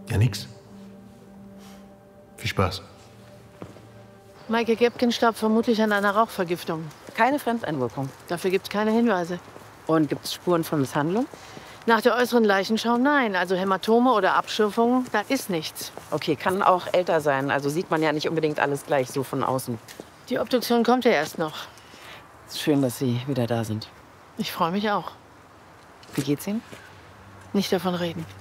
Ja, nix. Viel Spaß. Maike Gebken starb vermutlich an einer Rauchvergiftung. Keine Fremdeinwirkung. Dafür gibt es keine Hinweise. Und gibt es Spuren von Misshandlung? Nach der äußeren Leichenschau nein. Also Hämatome oder Abschürfungen, da ist nichts. Okay, kann auch älter sein. Also sieht man ja nicht unbedingt alles gleich so von außen. Die Obduktion kommt ja erst noch. Ist schön, dass Sie wieder da sind. Ich freue mich auch. Wie geht's Ihnen? Nicht davon reden.